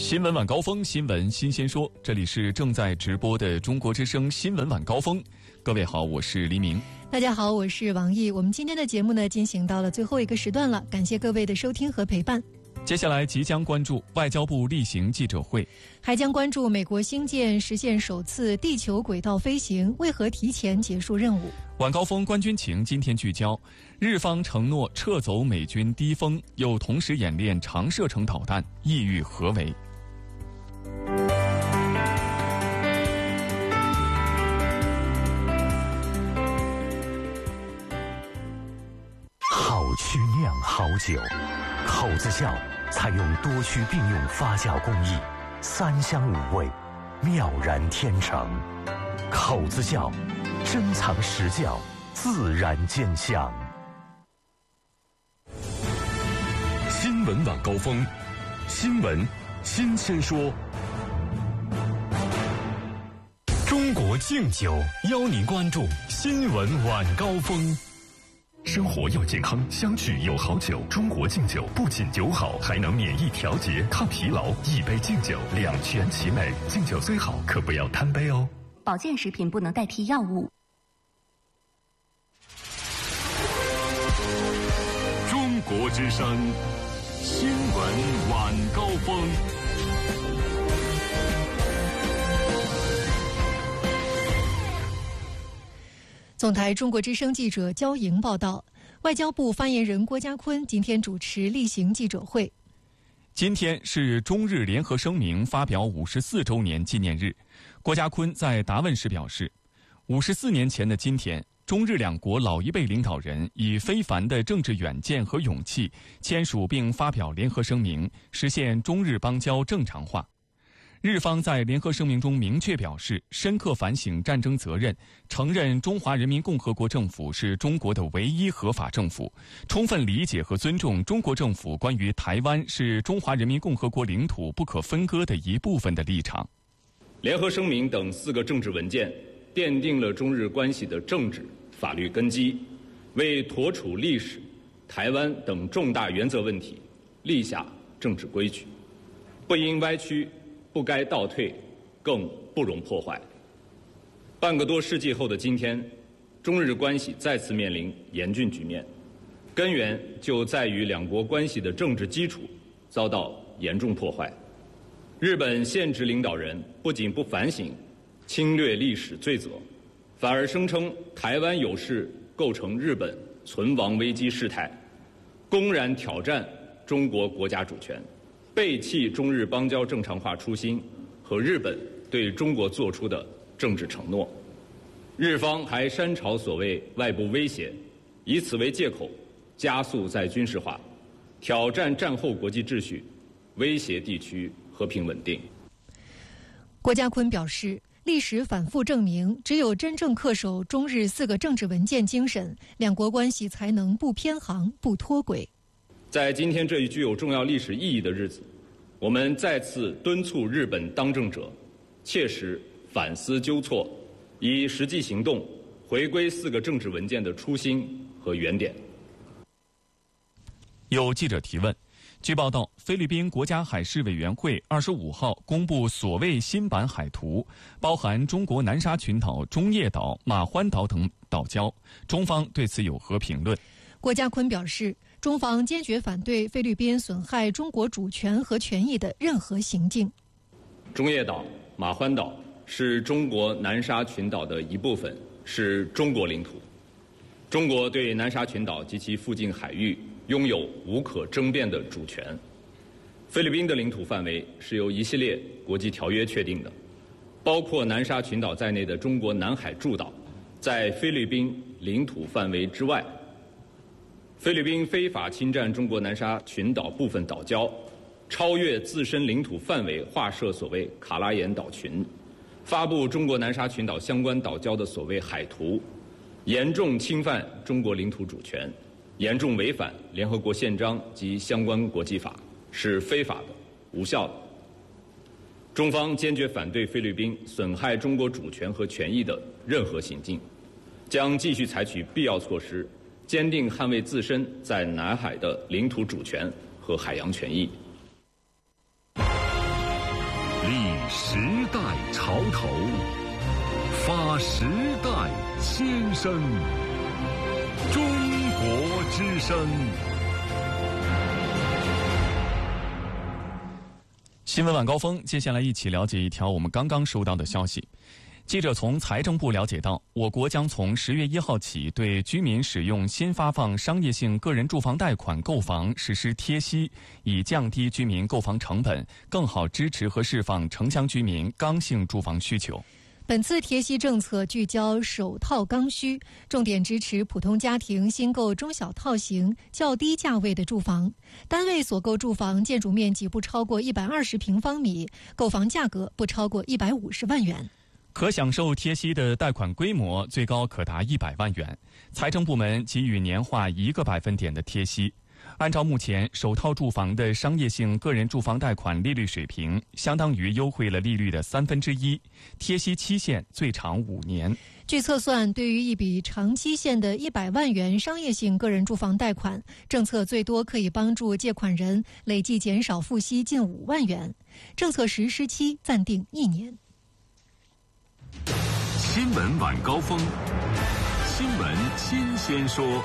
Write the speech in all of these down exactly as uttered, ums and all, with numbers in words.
新闻晚高峰，新闻新鲜说，这里是正在直播的中国之声新闻晚高峰。各位好，我是黎明。 大家好，我是王毅。我们今天的节目呢，进行到了最后一个时段了，感谢各位的收听和陪伴。 接下来即将关注外交部例行记者会， 还将关注美国星舰实现首次地球轨道飞行，为何提前结束任务？ 晚高峰观军情今天聚焦，日方承诺撤走美军低风，又同时演练长射程导弹，意欲何为？ 好曲酿好酒，口子窖采用多区并用发酵工艺，三香五味，妙然天成。口子窖，珍藏实窖，自然见香。 新闻晚高峰，新闻新鲜说。中国敬酒邀您关注新闻晚高峰。生活要健康，相聚有好酒。中国敬酒不仅酒好，还能免疫调节、抗疲劳。一杯敬酒，两全其美。敬酒虽好，可不要贪杯哦。 保健食品不能代替药物。 中国之声新闻晚高峰。 总台中国之声记者焦莹报道，外交部发言人郭家坤今天主持例行记者会。 今天是中日联合声明发表五十四周年纪念日。郭家坤在答问时表示，五十四年前的今天，中日两国老一辈领导人以非凡的政治远见和勇气，签署并发表联合声明，实现中日邦交正常化。日方在联合声明中明确表示，深刻反省战争责任，承认中华人民共和国政府是中国的唯一合法政府，充分理解和尊重中国政府关于台湾是中华人民共和国领土不可分割的一部分的立场。 联合声明等四个政治文件奠定了中日关系的政治法律根基，为妥处历史、台湾等重大原则问题立下政治规矩，不应歪曲，不该倒退，更不容破坏。半个多世纪后的今天，中日关系再次面临严峻局面，根源就在于两国关系的政治基础遭到严重破坏。日本现职领导人不仅不反省侵略历史罪责，反而声称台湾有事构成日本存亡危机事态，公然挑战中国国家主权，背弃中日邦交正常化初心和日本对中国做出的政治承诺。日方还煽潮所谓外部威胁，以此为借口加速再军事化，挑战战后国际秩序，威胁地区和平稳定。 郭家坤表示，历史反复证明，只有真正恪守中日四个政治文件精神，两国关系才能不偏航、不脱轨。 在今天这一具有重要历史意义的日子，我们再次敦促日本当政者切实反思纠错，以实际行动回归四个政治文件的初心和原点。 有记者提问，据报道，菲律宾国家海事委员会二十五号公布所谓新版海图，包含中国南沙群岛、中业岛、马欢岛等岛礁，中方对此有何评论？ 郭家坤表示，中方坚决反对菲律宾损害中国主权和权益的任何行径。 中业岛、马欢岛是中国南沙群岛的一部分，是中国领土。中国对南沙群岛及其附近海域拥有无可争辩的主权。菲律宾的领土范围是由一系列国际条约确定的，包括南沙群岛在内的中国南海诸岛在菲律宾领土范围之外。菲律宾非法侵占中国南沙群岛部分岛礁，超越自身领土范围划设所谓卡拉岩岛群，发布中国南沙群岛相关岛礁的所谓海图，严重侵犯中国领土主权，严重违反联合国宪章及相关国际法，是非法的、无效的。中方坚决反对菲律宾损害中国主权和权益的任何行径，将继续采取必要措施，坚定捍卫自身在南海的领土主权和海洋权益。 时代潮头，发时代千声。中国之声。 新闻晚高峰，接下来一起了解一条我们刚刚收到的消息。记者从财政部了解到，我国将从十月一号起对居民使用新发放商业性个人住房贷款购房实施贴息，以降低居民购房成本，更好支持和释放城乡居民刚性住房需求。 本次贴息政策聚焦首套刚需，重点支持普通家庭新购中小套型较低价位的住房，单位所购住房建筑面积不超过一百二十平方米，购房价格不超过一百五十万元。 可享受贴息的贷款规模最高可达一百万元，财政部门给予年化一个百分点的贴息。按照目前首套住房的商业性个人住房贷款利率水平，相当于优惠了利率的三分之一，贴息期限最长五年。 据测算，对于一笔长期限的一百万元商业性个人住房贷款，政策最多可以帮助借款人累计减少付息近五万元。政策实施期暂定一年。 新闻晚高峰，新闻新鲜说。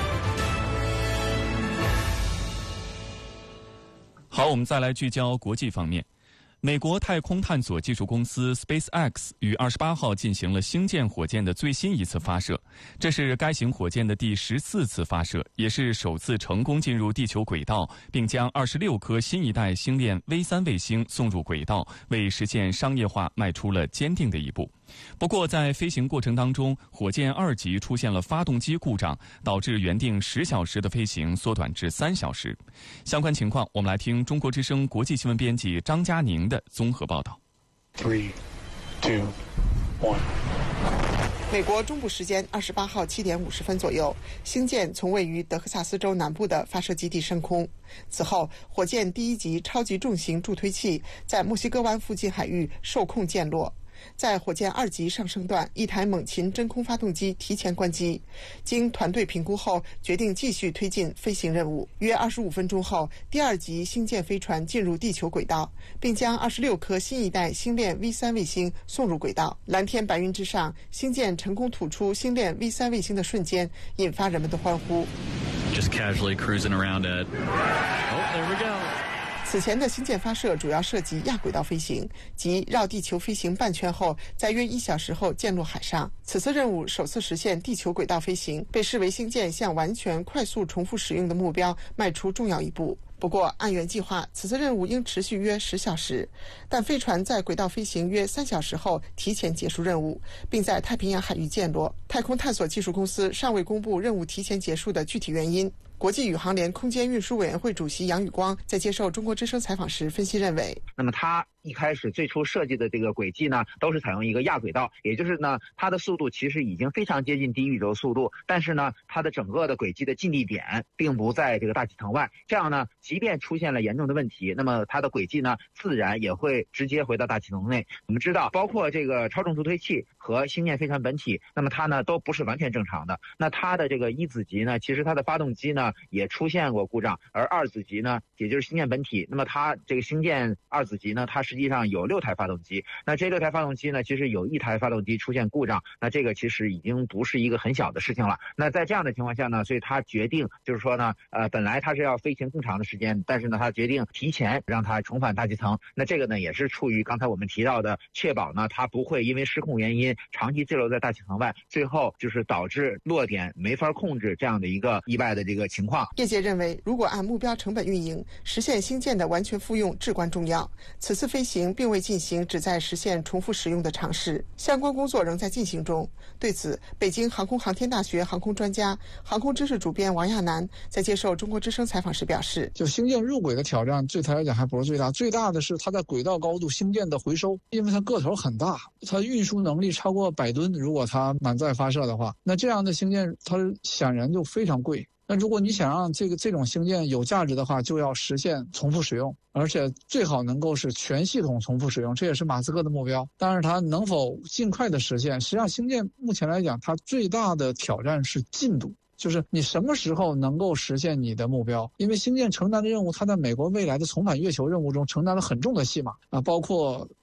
好，我们再来聚焦国际方面。美国太空探索技术公司 SpaceX 于二十八号进行了星舰火箭的最新一次发射，这是该型火箭的第十四次发射，也是首次成功进入地球轨道，并将二十六颗新一代星链 V 三 卫星送入轨道，为实现商业化迈出了坚定的一步。不过，在飞行过程当中，火箭二级出现了发动机故障，导致原定十小时的飞行缩短至三小时。相关情况，我们来听中国之声国际新闻编辑张佳宁的综合报道。 Three, two, one。 美国中部时间二十八号七点五十分左右，星舰从位于德克萨斯州南部的发射基地升空。此后，火箭第一级超级重型助推器在墨西哥湾附近海域受控降落。在火箭二级上升段，一台猛禽真空发动机提前关机。经团队评估后，决定继续推进飞行任务。约二十五分钟后，第二级星舰飞船进入地球轨道，并将二十六颗新一代星链 V 三 卫星送入轨道。蓝天白云之上，星舰成功吐出星链 V 三 卫星的瞬间，引发人们的欢呼。 Just casually cruising around it. Oh, there we go. 此前的星舰发射主要涉及亚轨道飞行，即绕地球飞行半圈后，在约一小时后降落海上。此次任务首次实现地球轨道飞行，被视为星舰向完全快速重复使用的目标迈出重要一步。不过，按原计划，此次任务应持续约十小时，但飞船在轨道飞行约三小时后提前结束任务，并在太平洋海域降落。太空探索技术公司尚未公布任务提前结束的具体原因。国际宇航联空间运输委员会主席杨宇光在接受中国之声采访时分析认为， 那么它一开始最初设计的这个轨迹呢，都是采用一个亚轨道，也就是呢，它的速度其实已经非常接近低宇宙速度，但是呢，它的整个的轨迹的近地点并不在这个大气层外，这样呢，即便出现了严重的问题，那么它的轨迹呢，自然也会直接回到大气层内。我们知道，包括这个超重助推器和星舰飞船本体，那么它呢都不是完全正常的。那它的这个一子级呢，其实它的发动机呢也出现过故障，而二子级呢，也就是星舰本体，那么它这个星舰二子级呢，它实际上有六台发动机，那这六台发动机呢，其实有一台发动机出现故障，那这个其实已经不是一个很小的事情了。那在这样的情况下呢，所以他决定就是说呢，呃，本来他是要飞行更长的时间，但是呢，他决定提前让它重返大气层。那这个呢，也是出于刚才我们提到的，确保呢，它不会因为失控原因长期滞留在大气层外，最后就是导致落点没法控制这样的一个意外的这个情况。 业界认为，如果按目标成本运营，实现星舰的完全复用至关重要。此次飞行并未进行旨在实现重复使用的尝试，相关工作仍在进行中。对此，北京航空航天大学航空专家、航空知识主编王亚楠在接受中国之声采访时表示， 就星舰入轨的挑战对他来讲还不是最大，最大的是它在轨道高度星舰的回收，因为它个头很大，它运输能力超过百吨，如果它满载发射的话，那这样的星舰它显然就非常贵。那如果你想让这个这种星舰有价值的话，就要实现重复使用，而且最好能够是全系统重复使用，这也是马斯克的目标。但是它能否尽快的实现，实际上星舰目前来讲，它最大的挑战是进度，就是你什么时候能够实现你的目标。因为星舰承担的任务，它在美国未来的重返月球任务中承担了很重的戏码啊，包括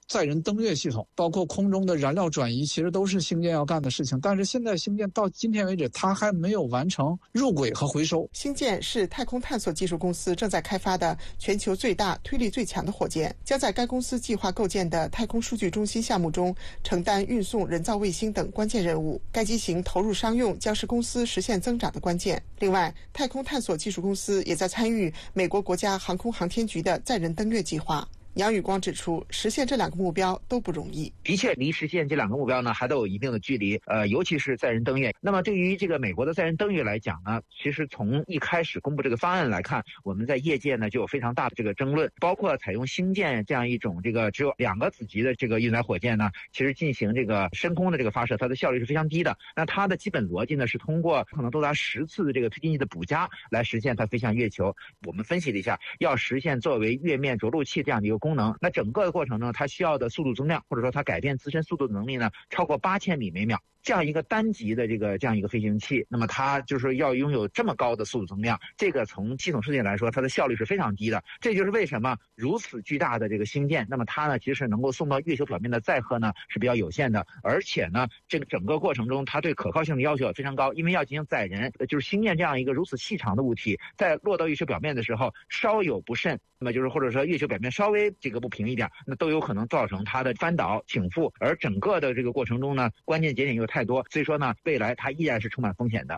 载人登月系统，包括空中的燃料转移，其实都是星舰要干的事情。但是现在星舰到今天为止，它还没有完成入轨和回收。 星舰是太空探索技术公司正在开发的全球最大、推力最强的火箭，将在该公司计划构建的太空数据中心项目中承担运送人造卫星等关键任务。该机型投入商用将是公司实现增长的关键。另外，太空探索技术公司也在参与美国国家航空航天局的载人登月计划。杨宇光指出，实现这两个目标都不容易。 的确，离实现这两个目标呢，还都有一定的距离。呃，尤其是载人登月。那么，对于这个美国的载人登月来讲呢，其实从一开始公布这个方案来看，我们在业界呢就有非常大的这个争论，包括采用星舰这样一种这个只有两个子级的这个运载火箭呢，其实进行这个深空的这个发射，它的效率是非常低的。那它的基本逻辑呢是通过可能多达十次的这个推进剂的补加来实现它飞向月球。我们分析了一下，要实现作为月面着陆器这样的一个功能，那整个的过程呢，它需要的速度增量，或者说它改变自身速度的能力呢，超过八千米每秒。这样一个单级的这个这样一个飞行器，那么它就是要拥有这么高的速度增量，这个从系统设计来说，它的效率是非常低的。这就是为什么如此巨大的这个星舰，那么它呢，其实能够送到月球表面的载荷呢是比较有限的，而且呢，这个整个过程中它对可靠性的要求也非常高，因为要进行载人，就是星舰这样一个如此细长的物体，在落到月球表面的时候，稍有不慎，那么就是或者说月球表面稍微这个不平一点，那都有可能造成它的翻倒倾覆，而整个的这个过程中呢，关键节点又太多，所以说呢，未来它依然是充满风险的。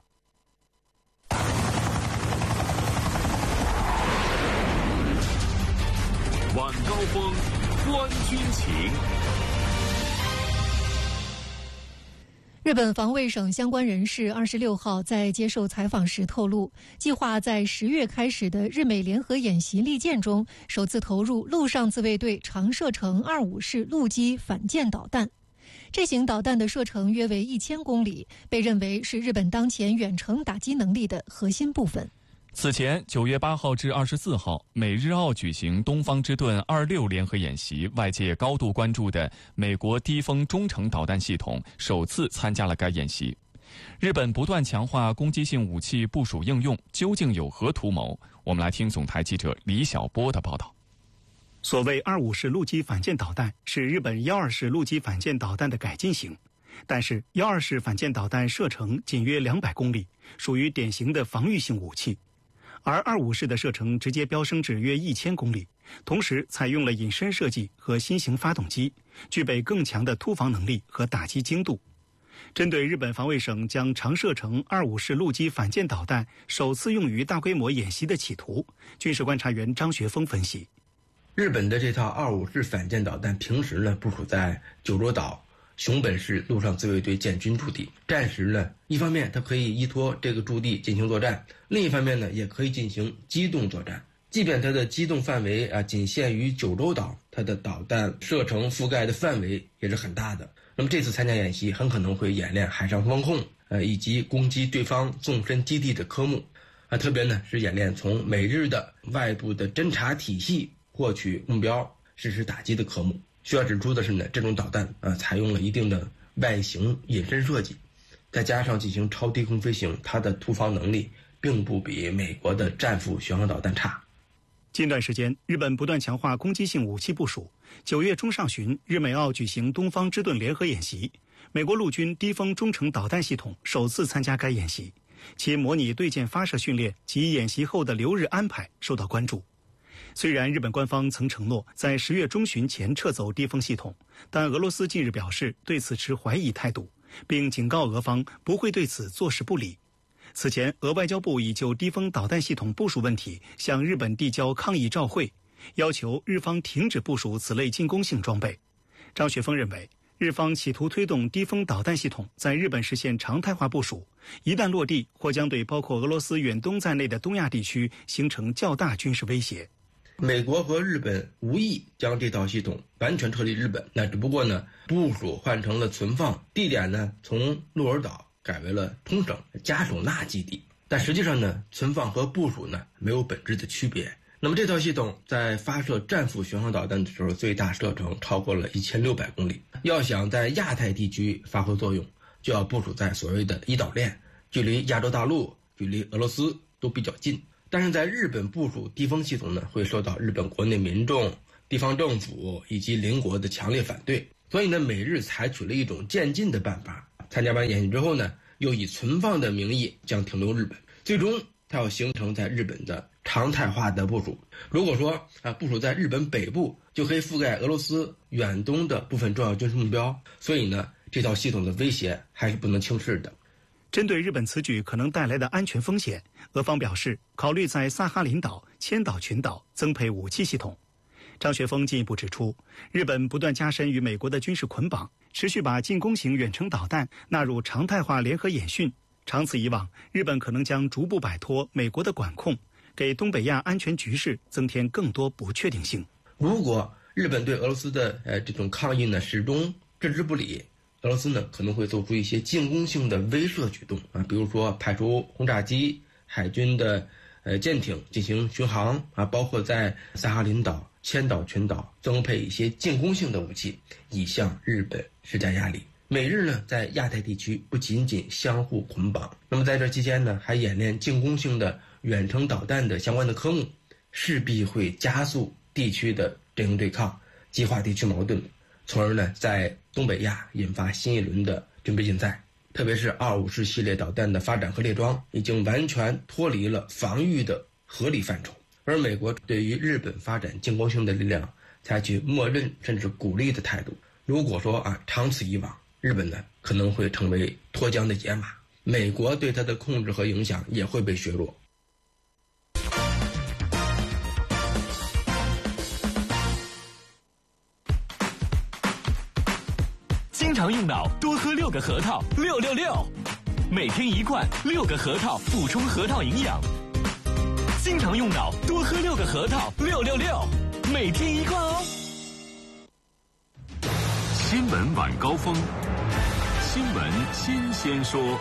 晚高峰，观军情。 日本防卫省相关人士二十六号在接受采访时透露，计划在十月开始的日美联合演习利剑中，首次投入陆上自卫队长射程二五式陆基反舰导弹。这型导弹的射程约为一千公里，被认为是日本当前远程打击能力的核心部分。 此前，九月八号至二十四号，美日澳举行东方之盾二六联合演习，外界高度关注的美国低风中程导弹系统首次参加了该演习。日本不断强化攻击性武器部署应用，究竟有何图谋？我们来听总台记者李晓波的报道。 所谓二五式陆基反舰导弹是日本幺二式陆基反舰导弹的改进型，但是幺二式反舰导弹射程仅约两百公里，属于典型的防御性武器。而二五式的射程直接飙升至约一千公里，同时采用了隐身设计和新型发动机，具备更强的突防能力和打击精度。针对日本防卫省将长射程二五式陆基反舰导弹首次用于大规模演习的企图，军事观察员张学峰分析， 日本的这套二五式反舰导弹平时呢部署在九州岛熊本市陆上自卫队建军驻地，战时呢，一方面它可以依托这个驻地进行作战，另一方面呢，也可以进行机动作战。即便它的机动范围啊仅限于九州岛，它的导弹射程覆盖的范围也是很大的。那么这次参加演习很可能会演练海上风控，呃以及攻击对方纵深基地的科目，啊特别呢是演练从美日的外部的侦察体系获取目标、实施打击的科目。需要指出的是呢，这种导弹啊、呃、采用了一定的外形隐身设计，再加上进行超低空飞行，它的突防能力并不比美国的战斧巡航导弹差。 近段时间，日本不断强化攻击性武器部署。九月中上旬，日美澳举行东方之盾联合演习，美国陆军低风中程导弹系统首次参加该演习，其模拟对舰发射训练及演习后的留日安排受到关注。虽然日本官方曾承诺在十月中旬前撤走低风系统，但俄罗斯近日表示对此持怀疑态度，并警告俄方不会对此坐视不理。此前，俄外交部已就低风导弹系统部署问题向日本递交抗议照会，要求日方停止部署此类进攻性装备。张学峰认为，日方企图推动低风导弹系统在日本实现常态化部署，一旦落地，或将对包括俄罗斯远东在内的东亚地区形成较大军事威胁。 美国和日本无意将这套系统完全撤离日本，那只不过呢，部署换成了存放，地点呢从鹿儿岛改为了冲绳加手纳基地，但实际上呢，存放和部署呢没有本质的区别。那么这套系统在发射战斧巡航导弹的时候，最大射程超过了一千六百公里。要想在亚太地区发挥作用，就要部署在所谓的一岛链，距离亚洲大陆、距离俄罗斯都比较近。但是在日本部署低风系统呢，会受到日本国内民众、 地方政府以及邻国的强烈反对，所以呢，美日采取了一种渐进的办法。参加完演习之后呢，又以存放的名义将停留日本，最终它要形成在日本的常态化的部署。如果说啊部署在日本北部，就可以覆盖俄罗斯远东的部分重要军事目标，所以呢，这套系统的威胁还是不能轻视的。 针对日本此举可能带来的安全风险，俄方表示考虑在萨哈林岛、千岛群岛增配武器系统。张学峰进一步指出，日本不断加深与美国的军事捆绑，持续把进攻型远程导弹纳入常态化联合演训。长此以往，日本可能将逐步摆脱美国的管控，给东北亚安全局势增添更多不确定性。 如果日本对俄罗斯的呃这种抗议呢始终置之不理，俄罗斯呢可能会做出一些进攻性的威慑举动啊，比如说派出轰炸机、海军的呃舰艇进行巡航啊，包括在萨哈林岛、千岛群岛增配一些进攻性的武器，以向日本施加压力。美日呢在亚太地区不仅仅相互捆绑，那么在这期间呢还演练进攻性的远程导弹的相关的科目，势必会加速地区的阵营对抗，激化地区矛盾，从而呢在东北亚引发新一轮的军备竞赛。特别是二五式系列导弹的发展和列装已经完全脱离了防御的合理范畴，而美国对于日本发展进攻性的力量采取默认甚至鼓励的态度。如果说啊长此以往，日本呢可能会成为脱缰的野马，美国对它的控制和影响也会被削弱。 经常用脑，多喝六个核桃，六六六，每天一罐，六个核桃，补充核桃营养。经常用脑，多喝六个核桃，六六六，每天一罐哦。 新闻晚高峰，新闻新鲜说。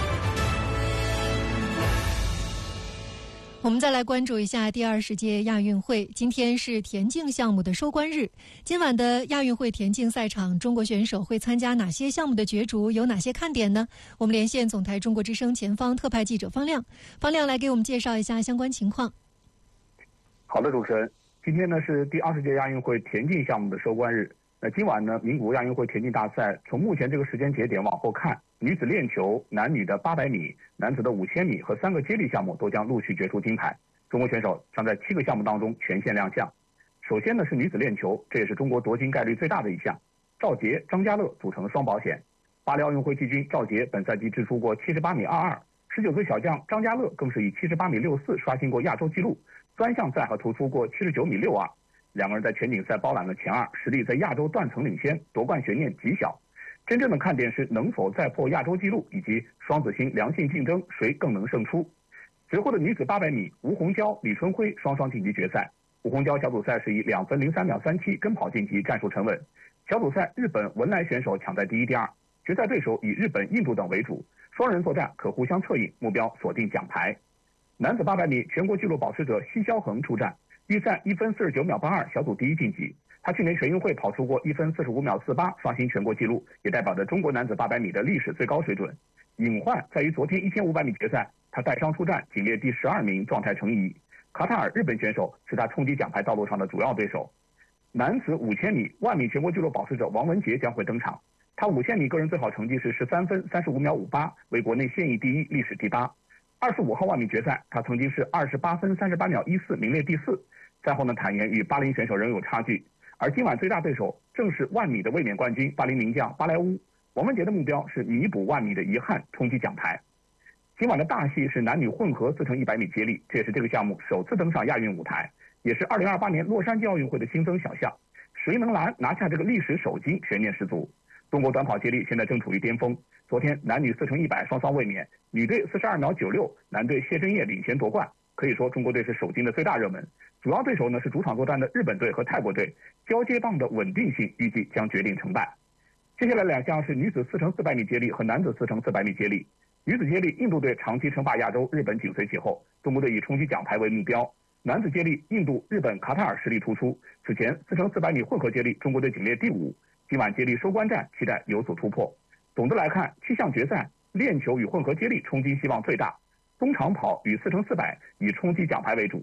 我们再来关注一下第二十届亚运会，今天是田径项目的收官日。今晚的亚运会田径赛场，中国选手会参加哪些项目的角逐，有哪些看点呢？我们连线总台中国之声前方特派记者方亮，方亮来给我们介绍一下相关情况。 好的，主持人，今天呢是第二十届亚运会田径项目的收官日。那今晚呢，名古屋亚运会田径大赛从目前这个时间节点往后看，女子链球、男女的八百米、男子的五千米和三个接力项目都将陆续决出金牌。中国选手将在七个项目当中全线亮相。首先呢是女子链球，这也是中国夺金概率最大的一项。赵洁、张家乐组成双保险。巴黎奥运会季军赵洁本赛季掷出过七十八米二二，十九岁小将张家乐更是以七十八米六四刷新过亚洲纪录，专项赛还突出过七十九米六二。两个人在全锦赛包揽了前二，实力在亚洲断层领先，夺冠悬念极小。真正的看点是能否再破亚洲纪录，以及双子星良性竞争谁更能胜出。随后的女子八百米，吴虹蛟、李春辉双双晋级决赛。吴虹蛟小组赛是以两分零三秒三七跟跑晋级，战术沉稳。小组赛日本文莱选手抢在第一、第二，决赛对手以日本、印度等为主，双人作战可互相策应，目标锁定奖牌。男子八百米全国纪录保持者奚肖恒出战。预赛一分四十九秒八二，小组第一晋级。他去年全运会跑出过一分四十五秒四八，刷新全国纪录，也代表着中国男子八百米的历史最高水准。隐患在于昨天一千五百米决赛，他带伤出战，仅列第十二名，状态成疑。卡塔尔日本选手是他冲击奖牌道路上的主要对手。男子五千米万米全国纪录保持者王文杰将会登场，他五千米个人最好成绩是十三分三十五秒五八，为国内现役第一，历史第八。二十五号万米决赛，他曾经是二十八分三十八秒一四，名列第四。赛后呢，坦言与巴林选手仍有差距，而今晚最大对手正是万米的卫冕冠军巴林名将巴莱乌。王文杰的目标是弥补万米的遗憾，冲击奖牌。今晚的大戏是男女混合四乘一百米接力，这也是这个项目首次登上亚运舞台，也是二零二八年洛杉矶奥运会的新增小项。谁能拿拿下这个历史首金，悬念十足。中国短跑接力现在正处于巅峰，昨天男女四乘一百双双卫冕，女队四十二秒九六，男队谢震业领衔夺冠。可以说中国队是首金的最大热门，主要对手呢是主场作战的日本队和泰国队，交接棒的稳定性预计将决定成败。接下来两项是女子四乘四百米接力和男子四乘四百米接力。女子接力，印度队长期称霸亚洲，日本紧随其后，中国队以冲击奖牌为目标。男子接力，印度、日本、卡塔尔实力突出。此前四乘四百米混合接力，中国队仅列第五。今晚接力收官战，期待有所突破。总的来看，七项决赛，链球与混合接力冲击希望最大。中长跑与四乘四百以冲击奖牌为主，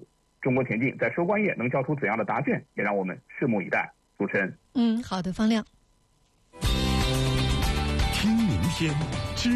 中国田径在收官夜能交出怎样的答卷，也让我们拭目以待。主持人， 嗯，好的，方亮。 听明天。